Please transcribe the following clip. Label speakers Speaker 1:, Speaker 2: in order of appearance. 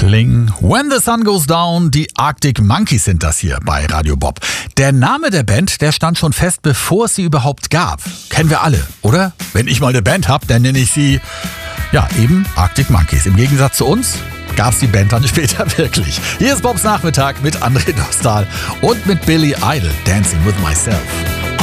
Speaker 1: Schling. When the Sun Goes Down, die Arctic Monkeys sind das hier bei Radio Bob. Der Name der Band, der stand schon fest, bevor es sie überhaupt gab. Kennen wir alle, oder? Wenn ich mal eine Band habe, dann nenne ich sie, ja, eben Arctic Monkeys. Im Gegensatz zu uns gab es die Band dann später wirklich. Hier ist Bobs Nachmittag mit André Dostal und mit Billy Idol, Dancing with Myself.